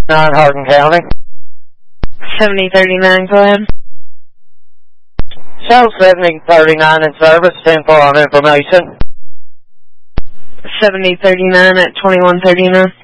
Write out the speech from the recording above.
Hardin County. 7039, go ahead. Show 7039 in service, 10-4 on information. 7039 at 2139.